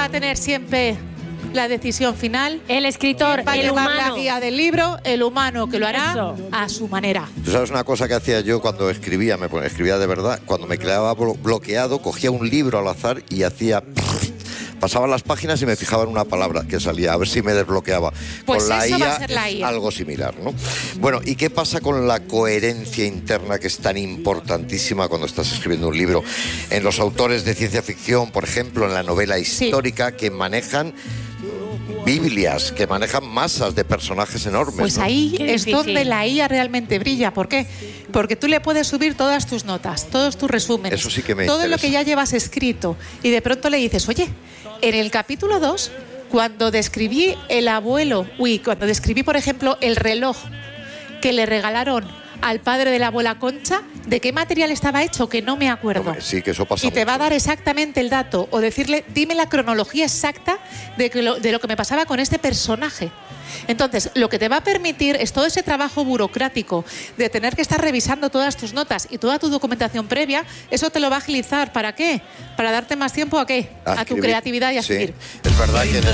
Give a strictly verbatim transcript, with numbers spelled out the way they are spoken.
a tener siempre la decisión final. El escritor, va a el llevar humano. la guía del libro, el humano que lo hará Eso. a su manera. Tú sabes una cosa que hacía yo cuando escribía, me ponía, escribía de verdad, cuando me quedaba bloqueado, cogía un libro al azar y hacía... Pasaba las páginas y me fijaba en una palabra que salía, a ver si me desbloqueaba. Pues con la eso I A va a ser la I A. es algo similar, ¿no? Bueno, ¿y qué pasa con la coherencia interna, que es tan importantísima cuando estás escribiendo un libro? En los autores de ciencia ficción, por ejemplo, en la novela histórica, sí. que manejan Biblias, que manejan masas de personajes enormes. Pues ¿no? ahí es donde la I A realmente brilla. ¿Por qué? Porque tú le puedes subir todas tus notas, todos tus resúmenes, Eso sí que me todo interesa. lo que ya llevas escrito, y de pronto le dices, oye, en el capítulo dos, cuando describí el abuelo, uy, cuando describí, por ejemplo, el reloj que le regalaron al padre de la abuela Concha, ¿de qué material estaba hecho? Que no me acuerdo. Hombre, sí, que eso pasa Y te mucho. va a dar exactamente el dato, o decirle, dime la cronología exacta de, que lo, de lo que me pasaba con este personaje. Entonces, lo que te va a permitir es todo ese trabajo burocrático de tener que estar revisando todas tus notas y toda tu documentación previa, eso te lo va a agilizar. ¿Para qué? Para darte más tiempo a qué? A, a tu creatividad y a sí. escribir. Es verdad que...